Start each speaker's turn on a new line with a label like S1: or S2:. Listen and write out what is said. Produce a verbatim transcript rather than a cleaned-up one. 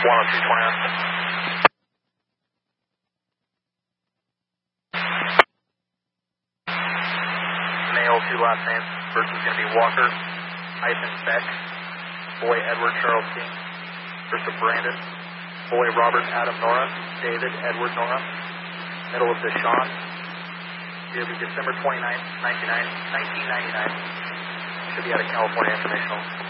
S1: one oh two twenty-nine. Male, two last names. First is going to be Walker hyphen Beck. Boy Edward Charles King. First of Brandon. Boy Robert Adam Nora. David Edward Nora. Middle of Deshaun. It'll be December twenty-ninth, nineteen ninety-nine. Should be out of California Informational.